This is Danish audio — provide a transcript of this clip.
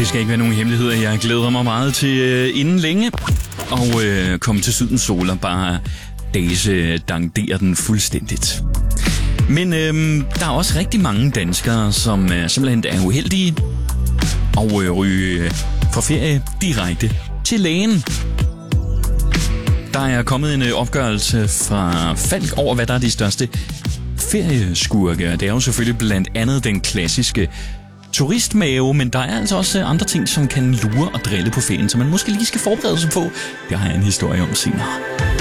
Det skal ikke være nogen hemmeligheder. Jeg glæder mig meget til inden længe og komme til Sydens sol og bare dangdere den fuldstændigt. Men der er også rigtig mange danskere, som simpelthen er uheldige og ryger fra ferie direkte til lægen. Der er kommet en opgørelse fra Falck over, hvad der er de største ferieskurke. Det er jo selvfølgelig blandt andet den klassiske turistmave, men der er altså også andre ting, som kan lure og drille på ferien, som man måske lige skal forberede sig på. Det har jeg en historie om senere.